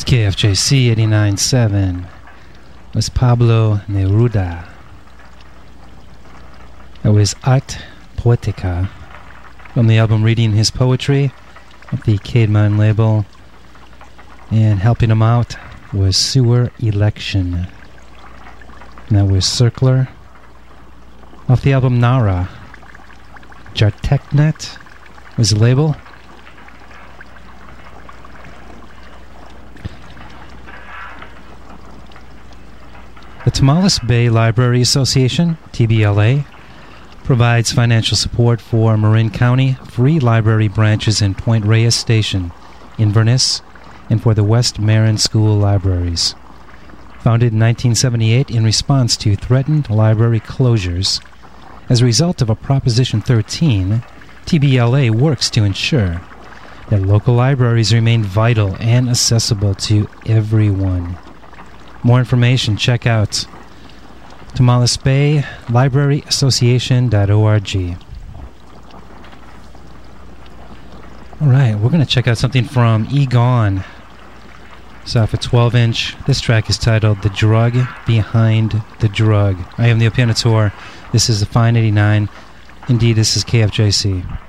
KFJC 89.7 was Pablo Neruda. That was Art Poetica from the album Reading His Poetry of the Caedmon label. And helping him out was Sewer Election. And that was Circler off the album Nara. Jarteknet was the label. The Tomales Bay Library Association, TBLA, provides financial support for Marin County free library branches in Point Reyes Station, Inverness, and for the West Marin School libraries. Founded in 1978 in response to threatened library closures, as a result of a Proposition 13, TBLA works to ensure that local libraries remain vital and accessible to everyone. More information, check out Tomales Bay Library Association.org. Alright, we're going to check out something from Egon. It's off a 12-inch. This track is titled The Drug Behind the Drug. I am the Opinator. This is the Fine 89. Indeed, this is KFJC.